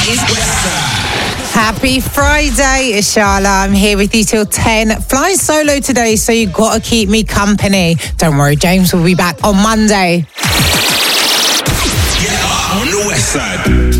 Happy Friday, Ishala. I'm here with you till 10. Flying solo today, so you got to keep me company. Don't worry, James will be back on Monday. Yeah, on the west side.